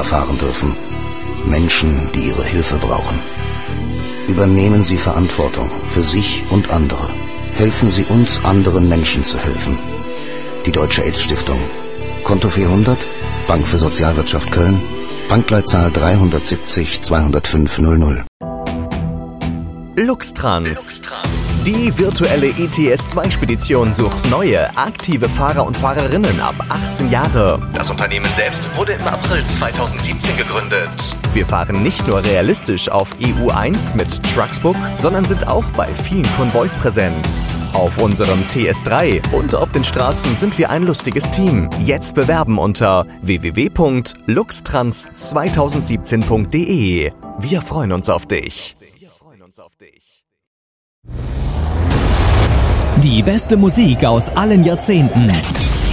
erfahren dürfen. Menschen, die ihre Hilfe brauchen. Übernehmen Sie Verantwortung für sich und andere. Helfen Sie uns, anderen Menschen zu helfen. Die Deutsche AIDS-Stiftung. Konto 400, Bank für Sozialwirtschaft Köln, Bankleitzahl 370 205 00. Luxtrans. Die virtuelle ETS2-Spedition sucht neue, aktive Fahrer und Fahrerinnen ab 18 Jahre. Das Unternehmen selbst wurde im April 2017 gegründet. Wir fahren nicht nur realistisch auf EU1 mit Trucksbook, sondern sind auch bei vielen Konvois präsent. Auf unserem TS3 und auf den Straßen sind wir ein lustiges Team. Jetzt bewerben unter www.luxtrans2017.de. Wir freuen uns auf dich. Die beste Musik aus allen Jahrzehnten.